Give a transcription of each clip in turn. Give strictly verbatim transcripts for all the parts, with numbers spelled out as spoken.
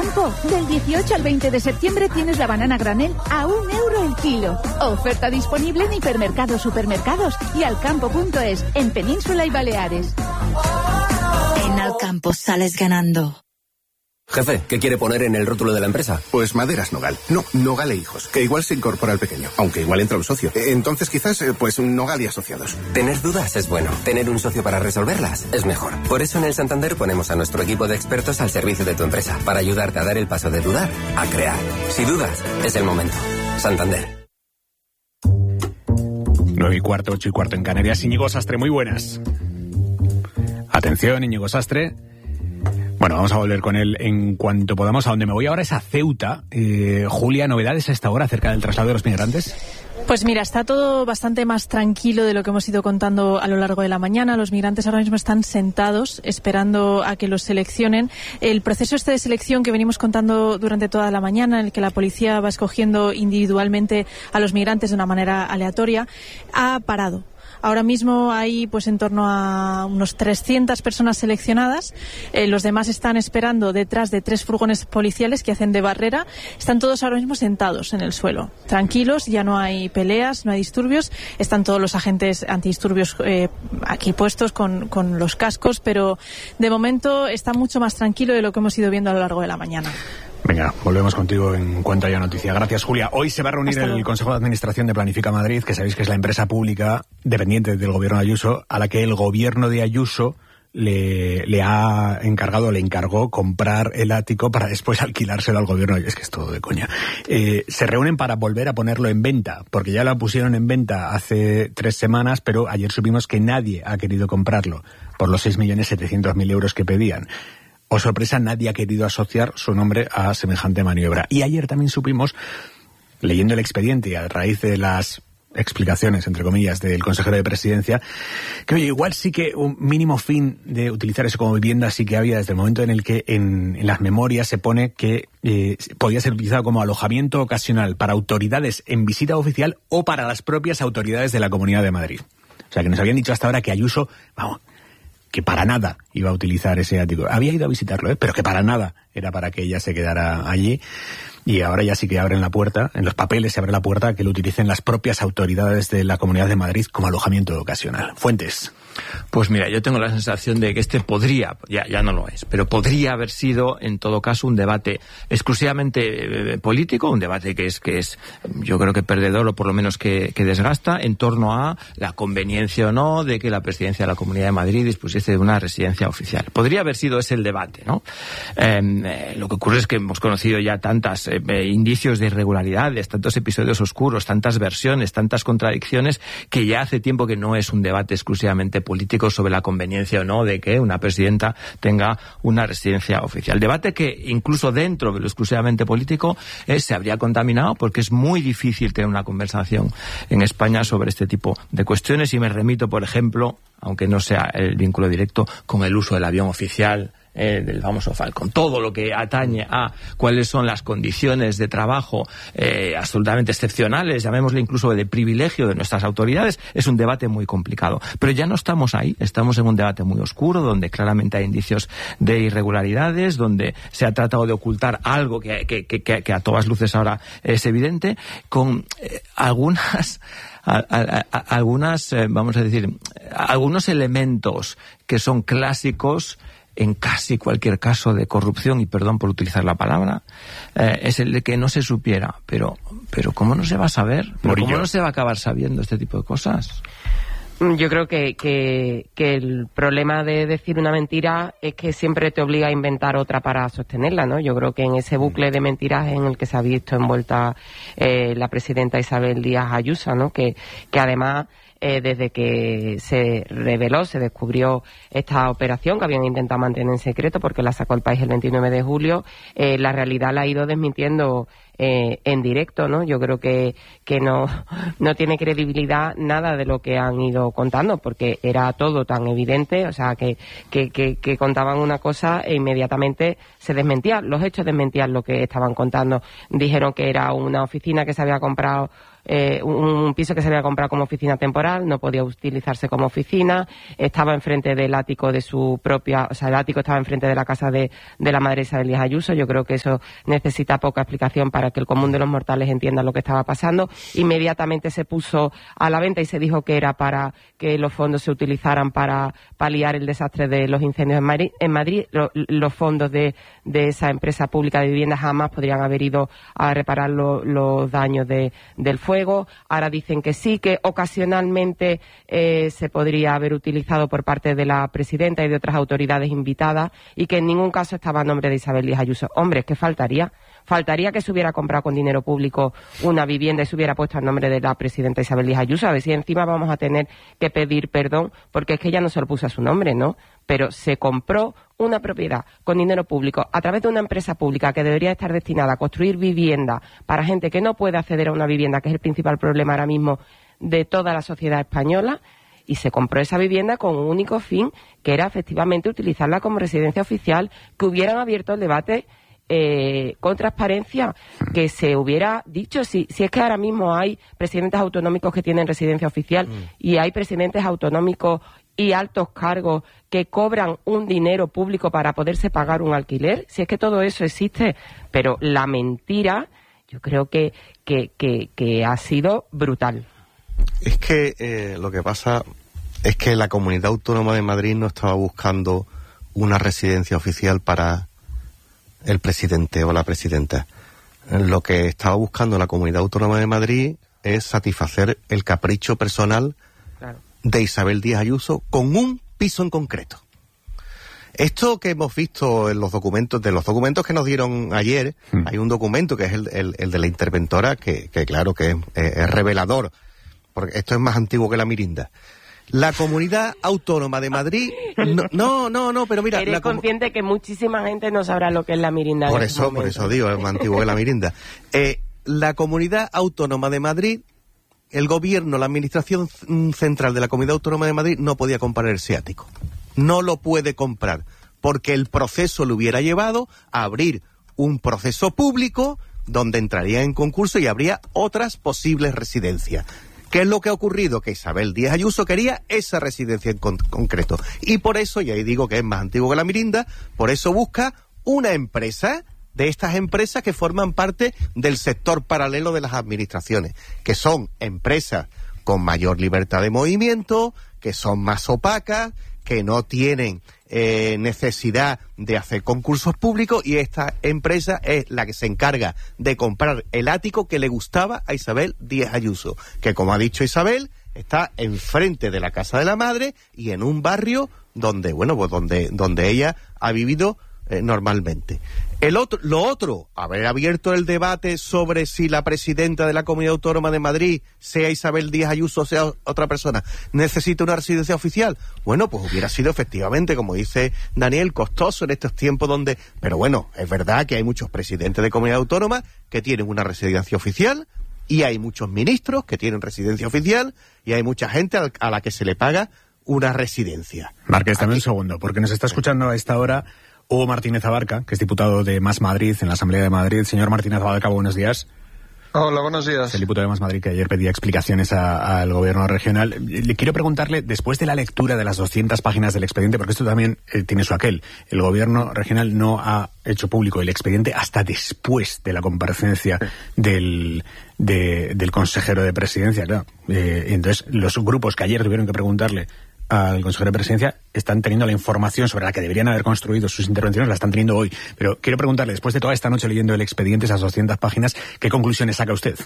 Alcampo. Del dieciocho al veinte de septiembre tienes la banana granel a un euro el kilo. Oferta disponible en hipermercados, supermercados y alcampo punto es, en Península y Baleares. En Alcampo sales ganando. Jefe, ¿qué quiere poner en el rótulo de la empresa? Pues Maderas Nogal. No, Nogal e Hijos, que igual se incorpora al pequeño, aunque igual entra un socio. Entonces quizás, pues Nogal y Asociados. Tener dudas es bueno. Tener un socio para resolverlas es mejor. Por eso en el Santander ponemos a nuestro equipo de expertos al servicio de tu empresa, para ayudarte a dar el paso de dudar a crear. Si dudas, es el momento. Santander. Nueve y cuarto, ocho y cuarto en Canarias. Íñigo Sastre, muy buenas. Atención, Íñigo Sastre. Bueno, vamos a volver con él en cuanto podamos. A donde me voy ahora es a Ceuta. Eh, Julia, ¿novedades a esta hora acerca del traslado de los migrantes? Pues mira, está todo bastante más tranquilo de lo que hemos ido contando a lo largo de la mañana. Los migrantes ahora mismo están sentados esperando a que los seleccionen. El proceso este de selección que venimos contando durante toda la mañana, en el que la policía va escogiendo individualmente a los migrantes de una manera aleatoria, ha parado. Ahora mismo hay pues en torno a unos trescientas personas seleccionadas. Eh, los demás están esperando detrás de tres furgones policiales que hacen de barrera. Están todos ahora mismo sentados en el suelo, tranquilos, ya no hay peleas, no hay disturbios. Están todos los agentes antidisturbios eh, aquí puestos con, con los cascos, pero de momento está mucho más tranquilo de lo que hemos ido viendo a lo largo de la mañana. Venga, volvemos contigo en cuanto haya noticia. Gracias, Julia. Hoy se va a reunir el Consejo de Administración de Planifica Madrid, que sabéis que es la empresa pública dependiente del gobierno de Ayuso, a la que el gobierno de Ayuso le, le ha encargado, le encargó comprar el ático para después alquilárselo al gobierno. Es que es todo de coña. Eh, se reúnen para volver a ponerlo en venta, porque ya lo pusieron en venta hace tres semanas, pero ayer supimos que nadie ha querido comprarlo por los seis millones setecientos mil euros que pedían. O sorpresa, nadie ha querido asociar su nombre a semejante maniobra. Y ayer también supimos, leyendo el expediente y a raíz de las explicaciones, entre comillas, del consejero de Presidencia, que oye, igual sí que un mínimo fin de utilizar eso como vivienda sí que había desde el momento en el que en, en las memorias se pone que eh, podía ser utilizado como alojamiento ocasional para autoridades en visita oficial o para las propias autoridades de la Comunidad de Madrid. O sea, que nos habían dicho hasta ahora que Ayuso, vamos, que para nada iba a utilizar ese ático. Había ido a visitarlo, ¿eh? Pero que para nada era para que ella se quedara allí. Y ahora ya sí que abren la puerta, en los papeles se abre la puerta a que lo utilicen las propias autoridades de la Comunidad de Madrid como alojamiento ocasional. Fuentes. Pues mira, yo tengo la sensación de que este podría, ya, ya no lo es, pero podría haber sido en todo caso un debate exclusivamente eh, político, un debate que es, que es yo creo que perdedor o por lo menos que, que desgasta en torno a la conveniencia o no de que la presidencia de la Comunidad de Madrid dispusiese de una residencia oficial. Podría haber sido ese el debate, ¿no? Eh, eh, lo que ocurre es que hemos conocido ya tantas eh, eh, indicios de irregularidades, tantos episodios oscuros, tantas versiones, tantas contradicciones, que ya hace tiempo que no es un debate exclusivamente político sobre la conveniencia o no de que una presidenta tenga una residencia oficial. Debate que incluso dentro de lo exclusivamente político eh, se habría contaminado porque es muy difícil tener una conversación en España sobre este tipo de cuestiones y me remito, por ejemplo, aunque no sea el vínculo directo, con el uso del avión oficial, Eh, del famoso Falcon, todo lo que atañe a cuáles son las condiciones de trabajo eh, absolutamente excepcionales, llamémosle incluso de privilegio de nuestras autoridades, es un debate muy complicado. Pero ya no estamos ahí, estamos en un debate muy oscuro, donde claramente hay indicios de irregularidades, donde se ha tratado de ocultar algo que, que, que, que a todas luces ahora es evidente, con eh, algunas... A, a, a, algunas, eh, vamos a decir, algunos elementos que son clásicos en casi cualquier caso de corrupción, y perdón por utilizar la palabra, eh, es el de que no se supiera. Pero, pero ¿cómo no se va a saber? ¿Pero ¿Cómo no se va a acabar sabiendo este tipo de cosas? Yo creo que, que, que el problema de decir una mentira es que siempre te obliga a inventar otra para sostenerla, ¿no? Yo creo que en ese bucle de mentiras en el que se ha visto envuelta eh, la presidenta Isabel Díaz Ayuso, ¿no? Que, que además... Eh, desde que se reveló, se descubrió esta operación que habían intentado mantener en secreto porque la sacó El País el veintinueve de julio, eh, la realidad la ha ido desmintiendo eh, en directo, ¿no? Yo creo que, que no, no tiene credibilidad nada de lo que han ido contando porque era todo tan evidente, o sea, que, que, que, que contaban una cosa e inmediatamente se desmentían. Los hechos desmentían lo que estaban contando. Dijeron que era una oficina que se había comprado eh, un piso que se había comprado como oficina temporal, no podía utilizarse como oficina, estaba enfrente del ático de su propia, o sea, el ático estaba enfrente de la casa de, de la madre Isabel Díaz Ayuso. Yo creo que eso necesita poca explicación para que el común de los mortales entienda lo que estaba pasando. Inmediatamente se puso a la venta y se dijo que era para que los fondos se utilizaran para paliar el desastre de los incendios en Madrid. En Madrid lo, los fondos de, de esa empresa pública de vivienda jamás podrían haber ido a reparar lo, los daños de, del fuego. Ahora dicen que sí, que ocasionalmente eh, se podría haber utilizado por parte de la presidenta y de otras autoridades invitadas y que en ningún caso estaba a nombre de Isabel Díaz Ayuso. Hombre, es que faltaría. Faltaría que se hubiera comprado con dinero público una vivienda y se hubiera puesto al nombre de la presidenta Isabel Díaz Ayuso. A ver si encima vamos a tener que pedir perdón porque es que ella no se lo puso a su nombre, ¿no? Pero se compró una propiedad con dinero público a través de una empresa pública que debería estar destinada a construir vivienda para gente que no puede acceder a una vivienda, que es el principal problema ahora mismo de toda la sociedad española, y se compró esa vivienda con un único fin, que era efectivamente utilizarla como residencia oficial, que hubieran abierto el debate Eh, con transparencia, que se hubiera dicho si, si es que ahora mismo hay presidentes autonómicos que tienen residencia oficial mm. y hay presidentes autonómicos y altos cargos que cobran un dinero público para poderse pagar un alquiler, si es que todo eso existe, pero la mentira yo creo que, que, que, que ha sido brutal. Es que eh, lo que pasa es que la Comunidad Autónoma de Madrid no estaba buscando una residencia oficial para el presidente o la presidenta. Lo que estaba buscando la Comunidad Autónoma de Madrid es satisfacer el capricho personal claro. de Isabel Díaz Ayuso con un piso en concreto. Esto que hemos visto en los documentos, de los documentos que nos dieron ayer, hmm. hay un documento que es el, el, el de la interventora, que, que claro que es, es revelador, porque esto es más antiguo que la Mirinda. La Comunidad Autónoma de Madrid... No, no, no, no pero mira... Eres la com- consciente que muchísima gente no sabrá lo que es la Mirinda. Por eso, por eso digo, es más antiguo que la Mirinda. Eh, la Comunidad Autónoma de Madrid, el gobierno, la administración central de la Comunidad Autónoma de Madrid no podía comprar ese ático. No lo puede comprar, porque el proceso lo hubiera llevado a abrir un proceso público donde entraría en concurso y habría otras posibles residencias. ¿Qué es lo que ha ocurrido? Que Isabel Díaz Ayuso quería esa residencia en con- concreto. Y por eso, y ahí digo que es más antiguo que la Mirinda, por eso busca una empresa, de estas empresas que forman parte del sector paralelo de las administraciones, que son empresas con mayor libertad de movimiento, que son más opacas, que no tienen eh, necesidad de hacer concursos públicos, y esta empresa es la que se encarga de comprar el ático que le gustaba a Isabel Díaz Ayuso, que como ha dicho Isabel, está enfrente de la casa de la madre y en un barrio donde, bueno, pues donde, donde ella ha vivido eh, normalmente. El otro, lo otro, haber abierto el debate sobre si la presidenta de la Comunidad Autónoma de Madrid, sea Isabel Díaz Ayuso o sea otra persona, necesita una residencia oficial. Bueno, pues hubiera sido efectivamente, como dice Daniel, costoso en estos tiempos donde... Pero bueno, es verdad que hay muchos presidentes de Comunidad Autónoma que tienen una residencia oficial, y hay muchos ministros que tienen residencia oficial, y hay mucha gente a la que se le paga una residencia. Márquez, también un segundo, porque nos está escuchando a esta hora Hugo Martínez Abarca, que es diputado de Más Madrid en la Asamblea de Madrid. Señor Martínez Abarca, buenos días. Hola, buenos días. Es el diputado de Más Madrid que ayer pedía explicaciones al gobierno regional. Le quiero preguntarle, después de la lectura de las doscientas páginas del expediente, porque esto también eh, tiene su aquel, el gobierno regional no ha hecho público el expediente hasta después de la comparecencia del, de, del consejero de presidencia, claro. Eh, entonces, los grupos que ayer tuvieron que preguntarle al consejero de presidencia están teniendo la información sobre la que deberían haber construido sus intervenciones, la están teniendo hoy. Pero quiero preguntarle, después de toda esta noche leyendo el expediente, esas doscientas páginas, ¿qué conclusiones saca usted?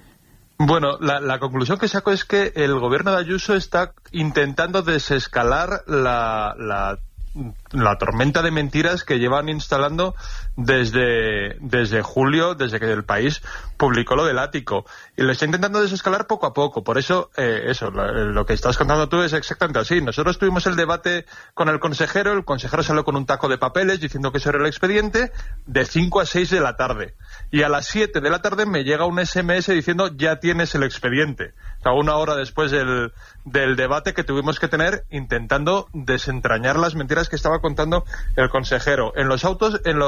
Bueno, la, la conclusión que saco es que el gobierno de Ayuso está intentando desescalar la, la, la tormenta de mentiras que llevan instalando desde, desde julio, desde que el país publicó lo del ático. Y lo está intentando desescalar poco a poco. Por eso, eh, eso, lo, lo que estás contando tú es exactamente así. Nosotros tuvimos el debate con el consejero, el consejero salió con un taco de papeles diciendo que eso era el expediente, de cinco a seis de la tarde. Y a las siete de la tarde me llega un ese eme ese diciendo ya tienes el expediente. O sea, una hora después del, del debate que tuvimos que tener intentando desentrañar las mentiras que estaba contando el consejero. En los autos, en los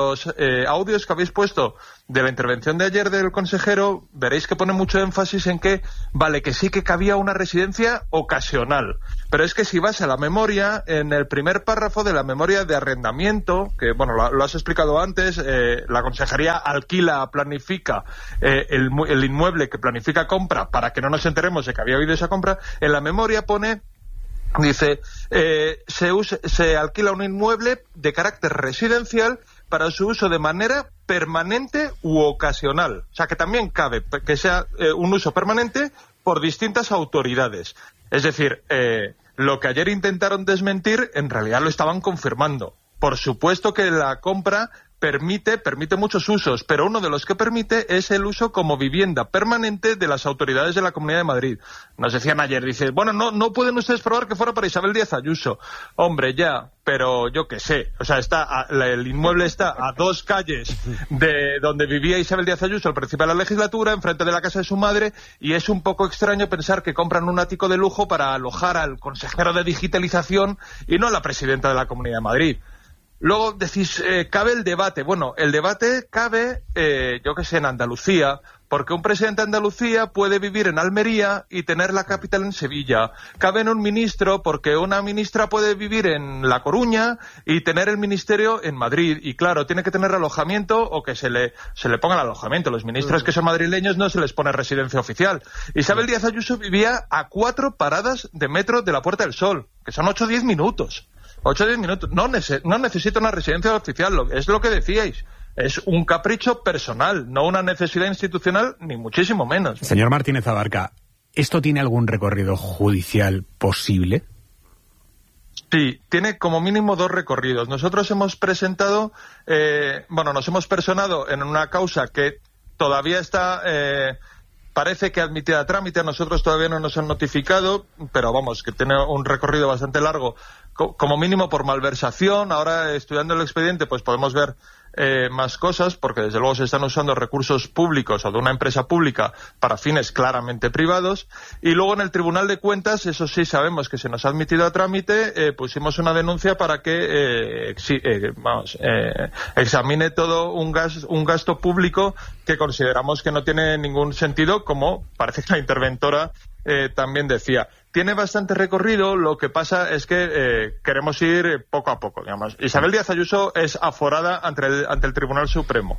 eh, audios que habéis puesto de la intervención de ayer del consejero, veréis que pone mucho énfasis en que, vale, que sí que cabía una residencia ocasional. Pero es que si vas a la memoria, en el primer párrafo de la memoria de arrendamiento, que, bueno, lo, lo has explicado antes, eh, la consejería alquila, planifica eh, el, el inmueble que planifica compra para que no nos enteremos de que había habido esa compra, en la memoria pone... Dice, eh, se, usa, se alquila un inmueble de carácter residencial para su uso de manera permanente u ocasional. O sea, que también cabe que sea eh, un uso permanente por distintas autoridades. Es decir, eh, lo que ayer intentaron desmentir, en realidad lo estaban confirmando. Por supuesto que la compra permite, permite muchos usos, pero uno de los que permite es el uso como vivienda permanente de las autoridades de la Comunidad de Madrid. Nos decían ayer, dice, bueno, no, no pueden ustedes probar que fuera para Isabel Díaz Ayuso. Hombre, ya, pero yo qué sé, o sea, está a, el inmueble está a dos calles de donde vivía Isabel Díaz Ayuso al principio de la legislatura, enfrente de la casa de su madre, y es un poco extraño pensar que compran un ático de lujo para alojar al consejero de digitalización y no a la presidenta de la Comunidad de Madrid. Luego decís, eh, cabe el debate. Bueno, el debate cabe, eh, yo que sé, en Andalucía, porque un presidente de Andalucía puede vivir en Almería y tener la capital en Sevilla. Cabe en un ministro, porque una ministra puede vivir en La Coruña y tener el ministerio en Madrid. Y claro, tiene que tener alojamiento o que se le, se le ponga el alojamiento. Los ministros que son madrileños no se les pone residencia oficial. Isabel Díaz Ayuso vivía a cuatro paradas de metro de la Puerta del Sol, que son ocho o diez minutos. ocho o diez minutos. No, nece- no necesita una residencia oficial, lo, es lo que decíais. Es un capricho personal, no una necesidad institucional, ni muchísimo menos. Señor Martínez Abarca, ¿esto tiene algún recorrido judicial posible? Sí, tiene como mínimo dos recorridos. Nosotros hemos presentado, eh, bueno, nos hemos personado en una causa que todavía está... Eh, Parece que admitida a trámite, a nosotros todavía no nos han notificado, pero vamos, que tiene un recorrido bastante largo, co- como mínimo por malversación. Ahora, estudiando el expediente, pues podemos ver eh, más cosas, porque desde luego se están usando recursos públicos o de una empresa pública para fines claramente privados. Y luego en el Tribunal de Cuentas, eso sí sabemos que se nos ha admitido a trámite, eh, pusimos una denuncia para que eh, exi- eh, vamos, eh, examine todo un, gas- un gasto público que consideramos que no tiene ningún sentido, como parece que la interventora eh, también decía. Tiene bastante recorrido, lo que pasa es que eh, queremos ir poco a poco, digamos. Isabel Díaz Ayuso es aforada ante el, ante el Tribunal Supremo.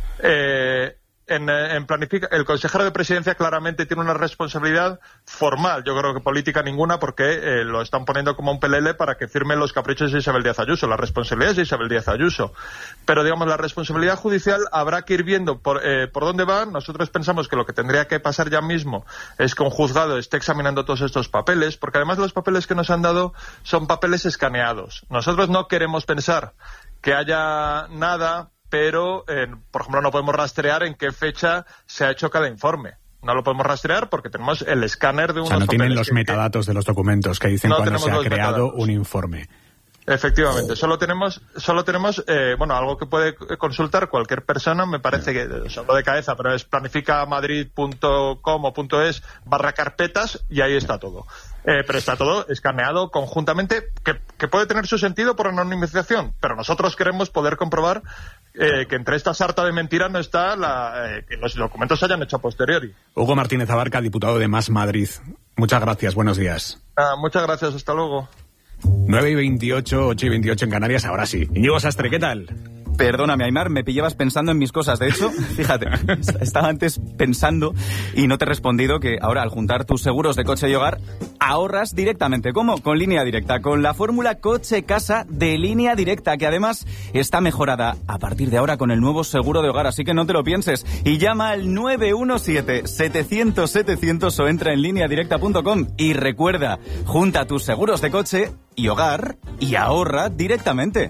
Eh, en, en planifica, el consejero de Presidencia claramente tiene una responsabilidad formal, yo creo que política ninguna, porque eh, lo están poniendo como un pelele para que firmen los caprichos de Isabel Díaz Ayuso. La responsabilidad es de Isabel Díaz Ayuso. Pero, digamos, la responsabilidad judicial habrá que ir viendo por, eh, por dónde va. Nosotros pensamos que lo que tendría que pasar ya mismo es que un juzgado esté examinando todos estos papeles, porque además los papeles que nos han dado son papeles escaneados. Nosotros no queremos pensar que haya nada, pero, eh, por ejemplo, no podemos rastrear en qué fecha se ha hecho cada informe. No lo podemos rastrear porque tenemos el escáner de unos papeles. O sea, no tienen los que, metadatos de los documentos que dicen no cuando se ha creado metadatos. un informe. Efectivamente, solo tenemos, solo tenemos, eh, bueno, algo que puede consultar cualquier persona, me parece que, solo de cabeza, pero es planificamadrid punto com o punto es barra carpetas y ahí está todo. Eh, pero está todo escaneado conjuntamente, que, que puede tener su sentido por anonimización, pero nosotros queremos poder comprobar eh, que entre esta sarta de mentiras no está la, eh, que los documentos se hayan hecho a posteriori. Hugo Martínez Abarca, diputado de Más Madrid. Muchas gracias, buenos días. Ah, muchas gracias, hasta luego. nueve y veintiocho, ocho y veintiocho en Canarias, ahora sí. Íñigo Sastre, ¿qué tal? Perdóname, Aimar, me pillabas pensando en mis cosas. De hecho, fíjate, estaba antes pensando y no te he respondido que ahora al juntar tus seguros de coche y hogar, ahorras directamente. ¿Cómo? Con Línea Directa, con la fórmula coche-casa de Línea Directa, que además está mejorada a partir de ahora con el nuevo seguro de hogar, así que no te lo pienses. Y llama al nueve uno siete, setecientos, setecientos o entra en línea directa punto com. Y recuerda, junta tus seguros de coche y hogar y ahorra directamente.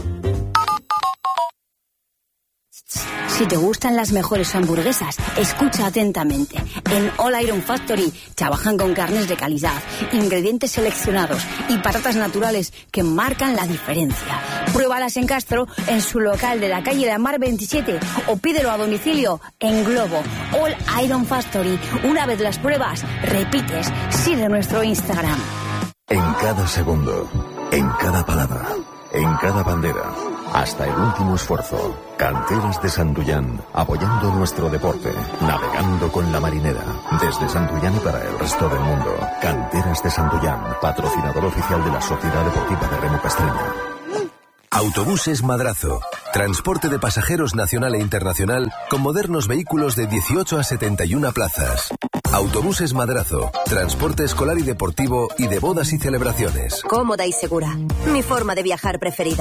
Si te gustan las mejores hamburguesas, escucha atentamente. En All Iron Factory trabajan con carnes de calidad, ingredientes seleccionados y patatas naturales que marcan la diferencia. Pruébalas en Castro, en su local de la calle de la Mar veintisiete, o pídelo a domicilio en Globo. All Iron Factory. Una vez las pruebas, repites. Sigue nuestro Instagram. En cada segundo, en cada palabra, en cada bandera, hasta el último esfuerzo. Canteras de Santullán, apoyando nuestro deporte, navegando con la marinera, desde Santullán y para el resto del mundo. Canteras de Santullán, patrocinador oficial de la Sociedad Deportiva de Remo Castreña. Autobuses Madrazo. Transporte de pasajeros nacional e internacional con modernos vehículos de dieciocho a setenta y una plazas. Autobuses Madrazo. Transporte escolar y deportivo y de bodas y celebraciones. Cómoda y segura. Mi forma de viajar preferida.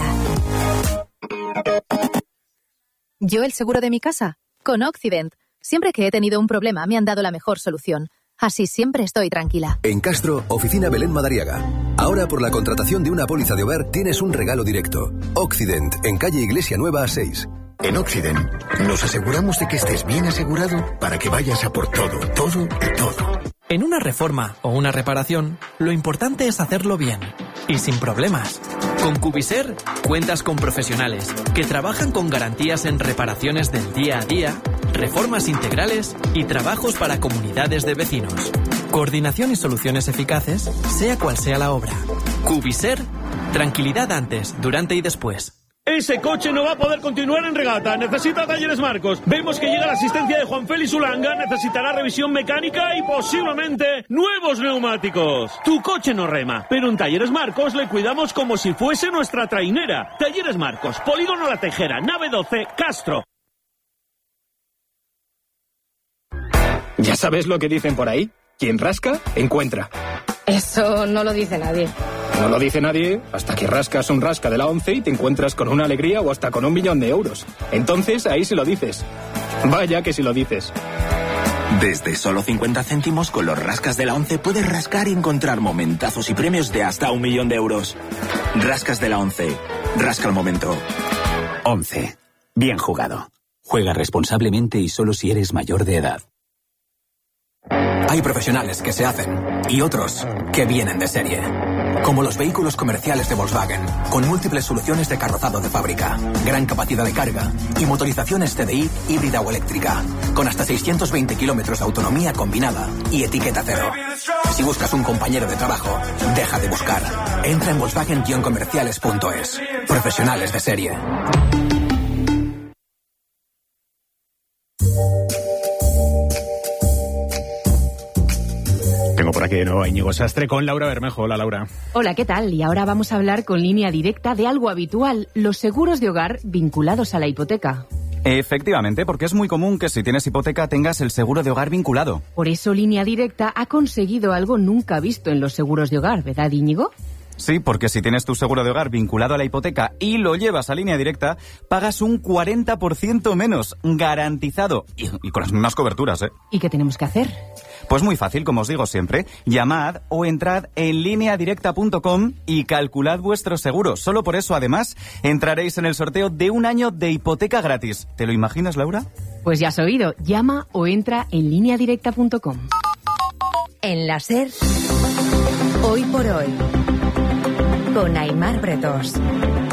¿Yo el seguro de mi casa? Con Occident. Siempre que he tenido un problema me han dado la mejor solución. Así siempre estoy tranquila. En Castro, Oficina Belén Madariaga. Ahora por la contratación de una póliza de hogar tienes un regalo directo. Occident, en calle Iglesia Nueva seis. En Occident nos aseguramos de que estés bien asegurado para que vayas a por todo, todo y todo. En una reforma o una reparación, lo importante es hacerlo bien y sin problemas. Con Cubiser cuentas con profesionales que trabajan con garantías en reparaciones del día a día, reformas integrales y trabajos para comunidades de vecinos. Coordinación y soluciones eficaces, sea cual sea la obra. Cubiser, tranquilidad antes, durante y después. Ese coche no va a poder continuar en regata. Necesita Talleres Marcos. Vemos que llega la asistencia de Juan Félix Ulanga. Necesitará revisión mecánica y posiblemente nuevos neumáticos. Tu coche no rema, pero en Talleres Marcos le cuidamos como si fuese nuestra trainera. Talleres Marcos, Polígono La Tejera, nave doce, Castro. ¿Ya sabes lo que dicen por ahí? Quien rasca, encuentra. Eso no lo dice nadie. No lo dice nadie hasta que rascas un rasca de la ONCE y te encuentras con una alegría o hasta con un millón de euros. Entonces ahí sí lo dices. Vaya que sí lo dices. Desde solo cincuenta céntimos con los rascas de la ONCE puedes rascar y encontrar momentazos y premios de hasta un millón de euros. Rascas de la ONCE. Rasca el momento. ONCE. Bien jugado. Juega responsablemente y solo si eres mayor de edad. Hay profesionales que se hacen y otros que vienen de serie. Como los vehículos comerciales de Volkswagen, con múltiples soluciones de carrozado de fábrica, gran capacidad de carga y motorizaciones C D I híbrida o eléctrica, con hasta seiscientos veinte kilómetros de autonomía combinada y etiqueta cero. Si buscas un compañero de trabajo, deja de buscar. Entra en Volkswagen comerciales punto es. Profesionales de serie. Tengo por aquí de nuevo a Íñigo Sastre con Laura Bermejo. Hola, Laura. Hola, ¿qué tal? Y ahora vamos a hablar con Línea Directa de algo habitual, los seguros de hogar vinculados a la hipoteca. Efectivamente, porque es muy común que si tienes hipoteca tengas el seguro de hogar vinculado. Por eso Línea Directa ha conseguido algo nunca visto en los seguros de hogar, ¿verdad, Íñigo? Sí, porque si tienes tu seguro de hogar vinculado a la hipoteca y lo llevas a Línea Directa, pagas un cuarenta por ciento menos, garantizado. Y, y con las mismas coberturas, ¿eh? ¿Y qué tenemos que hacer? Pues muy fácil, como os digo siempre. Llamad o entrad en línea directa punto com y calculad vuestro seguro. Solo por eso, además, entraréis en el sorteo de un año de hipoteca gratis. ¿Te lo imaginas, Laura? Pues ya has oído. Llama o entra en línea directa punto com. En la SER, hoy por hoy, con Aimar Bretos.